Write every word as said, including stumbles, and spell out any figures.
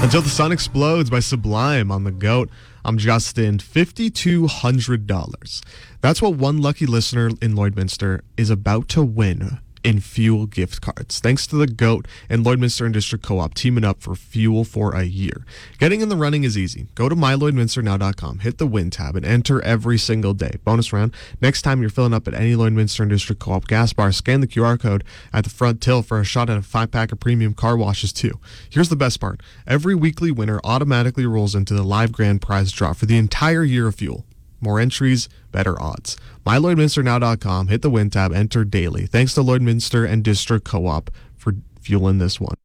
Until the Sun Explodes by Sublime on the GOAT. I'm Justin. five thousand two hundred dollars. That's what one lucky listener in Lloydminster is about to win in fuel gift cards, thanks to the GOAT and Lloydminster and District Co-op teaming up for fuel for a year. Getting in the running is easy. Go to my lloydminster now dot com, hit the win tab, and enter every single day. Bonus round, next time you're filling up at any Lloydminster and District Co-op gas bar, scan the Q R code at the front till for a shot at a five-pack of premium car washes too. Here's the best part. Every weekly winner automatically rolls into the live grand prize draw for the entire year of fuel. More entries, better odds. my lloydminster now dot com, hit the win tab, enter daily. Thanks to Lloydminster and District Co-op for fueling this one.